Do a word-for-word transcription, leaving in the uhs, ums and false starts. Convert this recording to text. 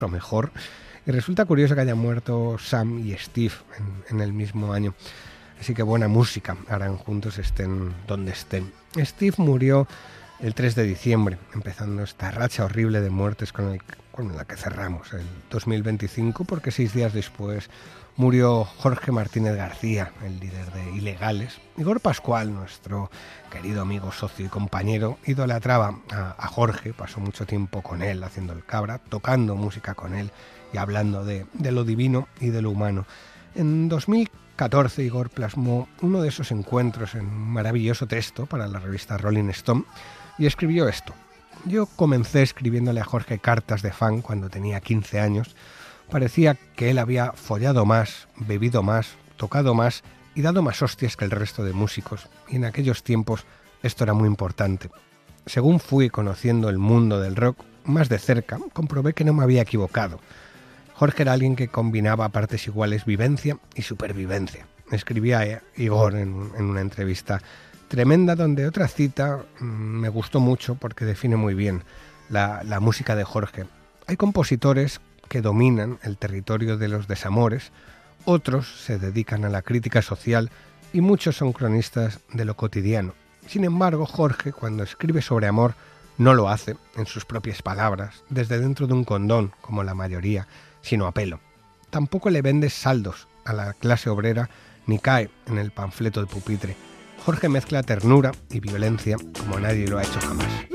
lo mejor. Y resulta curioso que hayan muerto Sam y Steve en, en el mismo año. Así que buena música harán juntos, estén donde estén. Steve murió el tres de diciembre, empezando esta racha horrible de muertes con, el, con la que cerramos el dos mil veinticinco, porque seis días después murió Jorge Martínez García, el líder de Ilegales. Igor Pascual, nuestro querido amigo, socio y compañero, idolatraba a, a Jorge, pasó mucho tiempo con él haciendo el cabra, tocando música con él y hablando de, de lo divino y de lo humano. En dos mil catorce Igor plasmó uno de esos encuentros en un maravilloso texto para la revista Rolling Stone y escribió esto. Yo comencé escribiéndole a Jorge cartas de fan cuando tenía quince años. Parecía que él había follado más, bebido más, tocado más y dado más hostias que el resto de músicos, y en aquellos tiempos esto era muy importante. Según fui conociendo el mundo del rock más de cerca, comprobé que no me había equivocado. Jorge era alguien que combinaba a partes iguales vivencia y supervivencia. Escribía Igor en, en una entrevista tremenda, donde otra cita mmm, me gustó mucho porque define muy bien la, la música de Jorge. Hay compositores que dominan el territorio de los desamores, otros se dedican a la crítica social y muchos son cronistas de lo cotidiano. Sin embargo, Jorge, cuando escribe sobre amor, no lo hace en sus propias palabras, desde dentro de un condón, como la mayoría, sino a pelo. Tampoco le vende saldos a la clase obrera ni cae en el panfleto de pupitre. Jorge mezcla ternura y violencia como nadie lo ha hecho jamás.